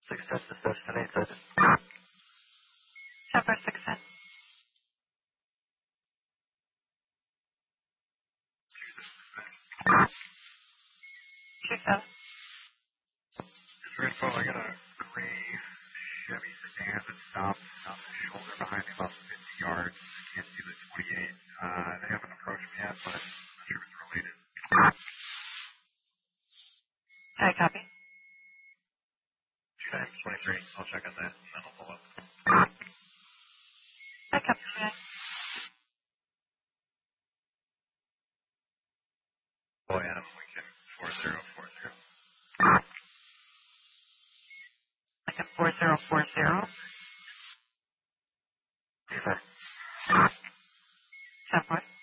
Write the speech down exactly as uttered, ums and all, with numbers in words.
Success is destinated. Super success. Two seven. Just for info, I got a gray Chevy sedan that stopped on the shoulder behind me about fifty yards. Can't see the twenty-eight. Uh, they haven't approached me yet, but I'm not sure if it's related. I copy. two nine twenty-three. I'll check on that, and then I'll pull up. I copy. Two Oh, Adam Lincoln, four zero four zero. Like a four zero four zero. Beaver. Separate.